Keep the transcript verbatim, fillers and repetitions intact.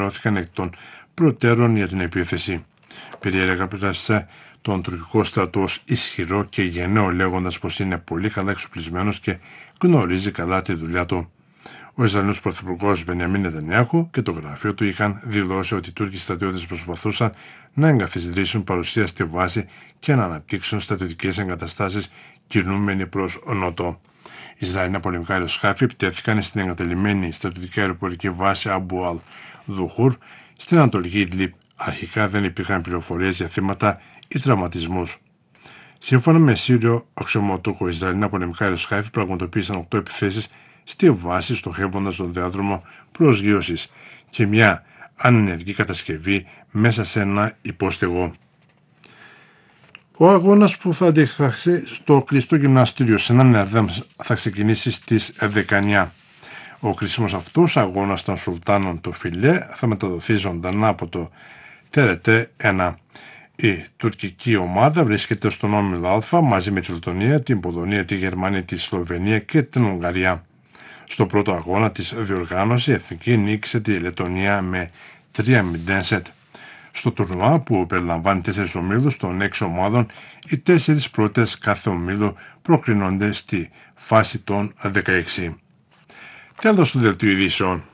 ενημερώθηκαν εκ των προτέρων για την επίθεση. Περιέγραψε τον τουρκικό στρατό ως ισχυρό και γενναίο, λέγοντας πως είναι πολύ καλά εξοπλισμένος και γνωρίζει καλά τη δουλειά του. Ο Ισραηλινός Πρωθυπουργός Μπενιαμίν Νετανιάχου και το γραφείο του είχαν δηλώσει ότι οι Τούρκοι στρατιώτες προσπαθούσαν να εγκαθιδρύσουν παρουσία στη βάση και να αναπτύξουν στρατιωτικές εγκαταστάσεις κινούμενοι προς νότο. Ισραηλινά πολεμικά αεροσκάφη επιτέθηκαν στην εγκαταλειμμένη στρατιωτική αεροπορική βάση Αμπου Αλ Δουχούρ στην Ανατολική Ιδλίπ. Αρχικά δεν υπήρχαν πληροφορίες για θύματα ή τραυματισμούς. Σύμφωνα με Σύριο αξιωματούχο, Ισραηλινά πολεμικά αεροσκάφη πραγματοποίησαν οκτώ επιθέσεις στη βάση, στοχεύοντας τον διάδρομο προσγείωσης και μια ανενεργή κατασκευή μέσα σε ένα υπόστεγο. Ο αγώνας που θα διεξαχθεί στο κλειστό γυμναστήριο σε έναν Ερδέμ θα ξεκινήσει στις δεκαεννιά. Ο κρίσιμος αυτός αγώνας των Σουλτάνων του Φιλέ θα μεταδοθεί ζωντανά από το Τερετέ ένα. Η τουρκική ομάδα βρίσκεται στον όμιλο Α μαζί με τη Λετωνία, την Πολωνία, τη Γερμανία, τη Σλοβενία και την Ουγγαρία. Στο πρώτο αγώνα της διοργάνωσης, η Εθνική νίκησε τη Λετωνία με τρία μηδέν σετ. Στο τουρνουά, που περιλαμβάνει τέσσερις ομίλους των έξι ομάδων, οι τέσσερις πρώτες κάθε ομίλου προκρίνονται στη φάση των δεκαέξι. Τέλος του δελτίου ειδήσεων.